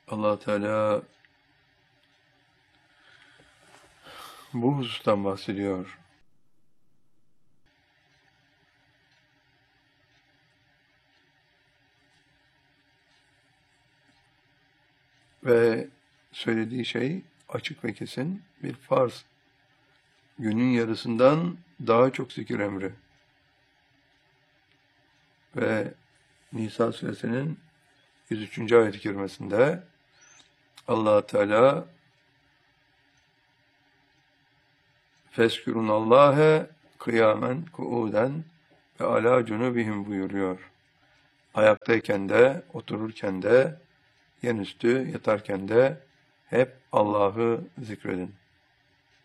Allah Teala bu husustan bahsediyor. Ve söylediği şey açık ve kesin bir farz. Günün yarısından daha çok zikir emri. Ve Nisa suresinin 103. ayet-i kerimesinde Allah Teala Feskürunallâhe kıyamen kuuden ve alâ cunubihim buyuruyor. Ayaktayken de, otururken de, yenüstü yatarken de hep Allah'ı zikredin.